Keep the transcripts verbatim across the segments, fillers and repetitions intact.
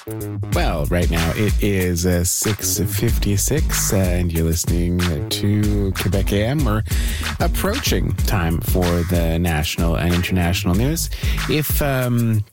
Well, right now it is uh, six fifty-six, uh, and you're listening to Quebec A M. We're approaching time for the national and international news. If um,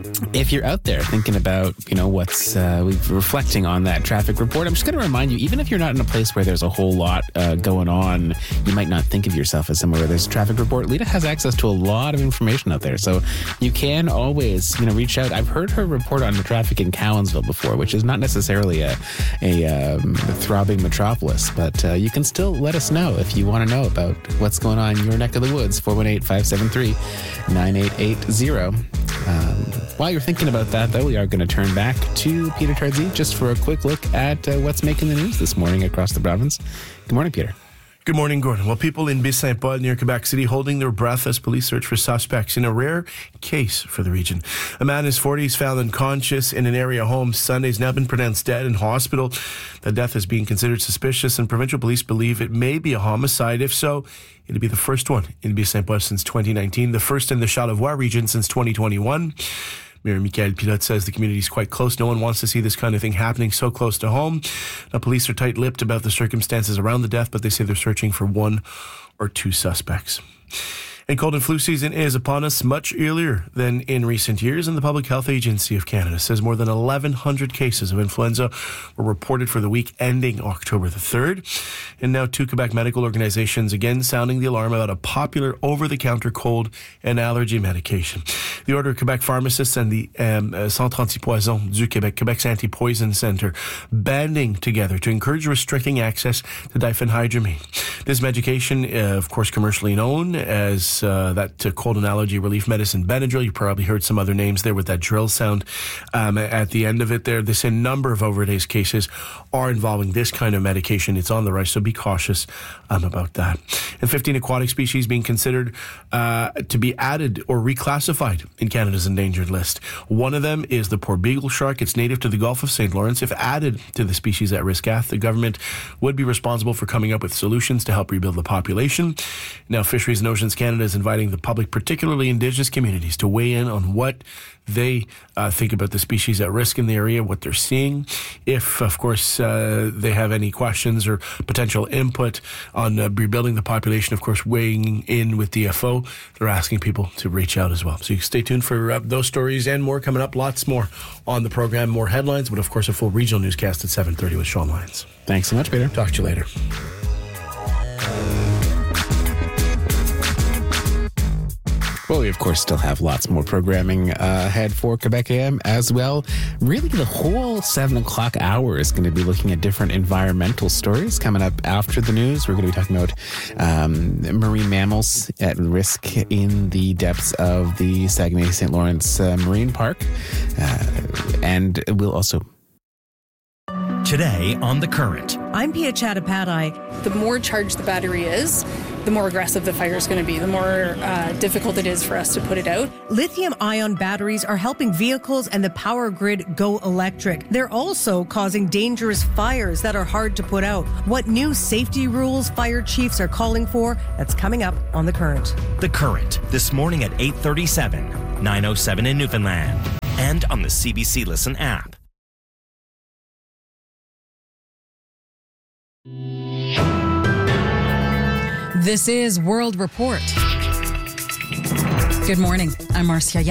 if you're out there thinking about, you know, what's uh, reflecting on that traffic report, I'm just going to remind you, even if you're not in a place where there's a whole lot uh, going on, you might not think of yourself as somewhere where there's a traffic report. Lita has access to a lot of information out there, so you can always, you know, reach out. I've heard her report on the traffic in Cowansville before, which is not necessarily a, a, um, a throbbing metropolis, but uh, you can still let us know if you want to know about what's going on in your neck of the woods. four one eight, five seven three, nine eight eight zero. Um, while you're thinking about that, though, we are going to turn back to Peter Tardsey just for a quick look at uh, what's making the news this morning across the province. Good morning, Peter. Good morning, Gordon. Well, people in Baie-Saint-Paul near Quebec City holding their breath as police search for suspects in a rare case for the region. A man in his forties found unconscious in an area home Sunday has now been pronounced dead in hospital. The death is being considered suspicious, and provincial police believe it may be a homicide. If so, it'll be the first one in Baie-Saint-Paul since twenty nineteen, the first in the Charlevoix region since twenty twenty-one. Mayor Michael Pilote says the community is quite close. No one wants to see this kind of thing happening so close to home. Now, police are tight-lipped about the circumstances around the death, but they say they're searching for one or two suspects. And cold and flu season is upon us much earlier than in recent years, and the Public Health Agency of Canada says more than eleven hundred cases of influenza were reported for the week ending October the third. And now two Quebec medical organizations again sounding the alarm about a popular over-the-counter cold and allergy medication. The Order of Quebec Pharmacists and the um, uh, Centre Anti-Poison du Québec, Quebec's Anti-Poison Centre, banding together to encourage restricting access to diphenhydramine. This medication, uh, of course, commercially known as Uh, that uh, cold and allergy relief medicine, Benadryl. You probably heard some other names there with that drill sound um, at the end of it there. They say a number of overdose cases are involving this kind of medication. It's on the rise, so be cautious um, about that. And fifteen aquatic species being considered uh, to be added or reclassified in Canada's endangered list. One of them is the poor beagle shark. It's native to the Gulf of Saint Lawrence. If added to the Species at Risk Act, the government would be responsible for coming up with solutions to help rebuild the population. Now, Fisheries and Oceans Canada is inviting the public, particularly Indigenous communities, to weigh in on what they uh, think about the species at risk in the area, what they're seeing. If, of course, uh, they have any questions or potential input on uh, rebuilding the population, of course, weighing in with D F O, they're asking people to reach out as well. So you can stay tuned for uh, those stories and more coming up. Lots more on the program, more headlines, but of course a full regional newscast at seven thirty with Sean Lyons. Thanks so much, Peter. Talk to you later. Well, we, of course, still have lots more programming uh, ahead for Quebec A M as well. Really, the whole seven o'clock hour is going to be looking at different environmental stories. Coming up after the news, we're going to be talking about um, marine mammals at risk in the depths of the Saguenay-Saint Lawrence uh, Marine Park. Uh, and we'll also... Today on The Current. I'm Pia Chattopadhyay. The more charged the battery is, the more aggressive the fire is going to be, the more uh, difficult it is for us to put it out. Lithium-ion batteries are helping vehicles and the power grid go electric. They're also causing dangerous fires that are hard to put out. What new safety rules fire chiefs are calling for, that's coming up on The Current. The Current, this morning at eight thirty-seven, nine oh seven in Newfoundland, and on the C B C Listen app. This is World Report. Good morning. I'm Marcia.